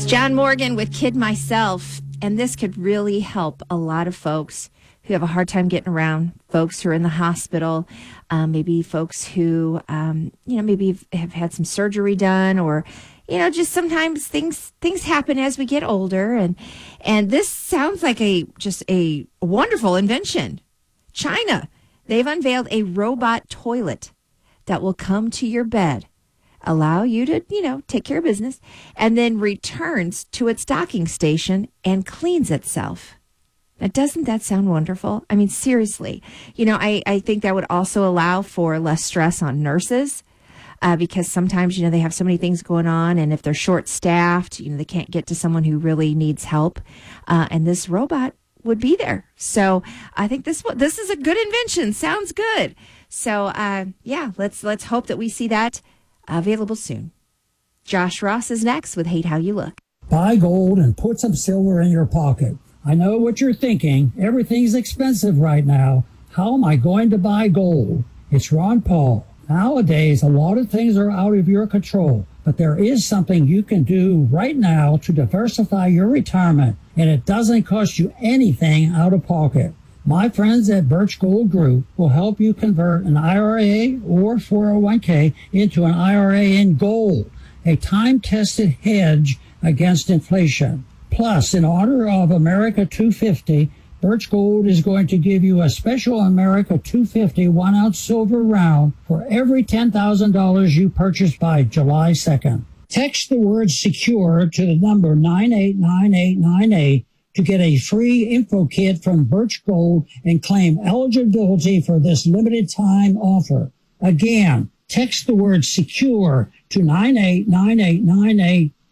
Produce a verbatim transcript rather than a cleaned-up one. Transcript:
It's John Morgan with Kid Myself, and this could really help a lot of folks who have a hard time getting around, folks who are in the hospital, um, maybe folks who, um, you know, maybe have had some surgery done, or, you know, just sometimes things things happen as we get older, and and this sounds like a just a wonderful invention. China, they've unveiled a robot toilet that will come to your bed, allow you to, you know, take care of business, and then returns to its docking station and cleans itself. Now, doesn't that sound wonderful? I mean, seriously, you know, I, I think that would also allow for less stress on nurses uh, because sometimes, you know, they have so many things going on, and if they're short-staffed, you know, they can't get to someone who really needs help, uh, and this robot would be there. So I think this this is a good invention. Sounds good. So, uh, yeah, let's let's hope that we see that available soon. Josh Ross is next with Hate How You Look. Buy gold and put some silver in your pocket. I know what you're thinking. Everything's expensive right now. How am I going to buy gold? It's Ron Paul. Nowadays, a lot of things are out of your control, but there is something you can do right now to diversify your retirement, and it doesn't cost you anything out of pocket. My friends at Birch Gold Group will help you convert an I R A or four oh one k into an I R A in gold, a time-tested hedge against inflation. Plus, in honor of America two fifty, Birch Gold is going to give you a special America two fifty one-ounce silver round for every ten thousand dollars you purchase by July second. Text the word SECURE to the number nine eight nine eight nine eight to get a free info kit from Birch Gold and claim eligibility for this limited time offer. Again, text the word SECURE to nine eight nine eight nine eight